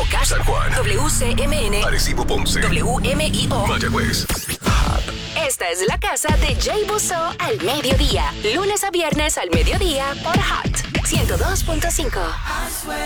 Moca, San Juan, WCMN, Arecibo, Ponce, WMIO, Mayagüez. Esta es la casa de Jay Busso al mediodía. Lunes a viernes al mediodía por Hot 102.5.